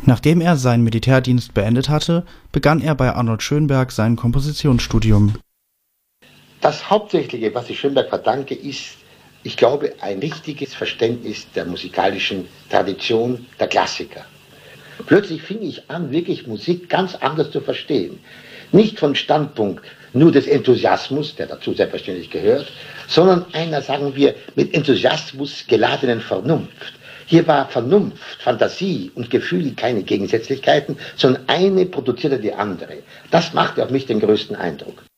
Nachdem er seinen Militärdienst beendet hatte, begann er bei Arnold Schönberg sein Kompositionsstudium. Das Hauptsächliche, was ich Schönberg verdanke, ist, ich glaube, ein richtiges Verständnis der musikalischen Tradition der Klassiker. Plötzlich fing ich an, wirklich Musik ganz anders zu verstehen. Nicht vom Standpunkt nur des Enthusiasmus, der dazu selbstverständlich gehört, sondern einer, sagen wir, mit Enthusiasmus geladenen Vernunft. Hier war Vernunft, Fantasie und Gefühl keine Gegensätzlichkeiten, sondern eine produzierte die andere. Das machte auf mich den größten Eindruck.